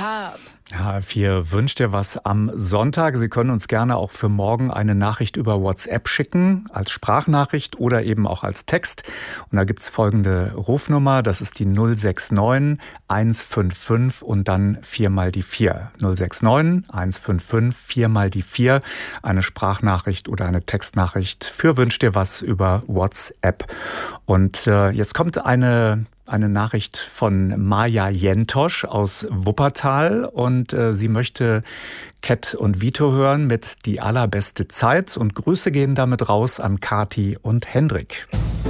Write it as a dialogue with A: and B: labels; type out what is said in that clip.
A: ab?
B: H4 wünscht dir was am Sonntag. Sie können uns gerne auch für morgen eine Nachricht über WhatsApp schicken, als Sprachnachricht oder eben auch als Text. Und da gibt es folgende Rufnummer, das ist die 069 155 und dann 4 mal die 4. 069 155 4 mal die 4. Eine Sprachnachricht oder eine Textnachricht für Wünsch dir was über WhatsApp. Und jetzt kommt eine Nachricht von Maja Jentosch aus Wuppertal und sie möchte Cat und Vito hören mit Die allerbeste Zeit und Grüße gehen damit raus an Kati und Hendrik.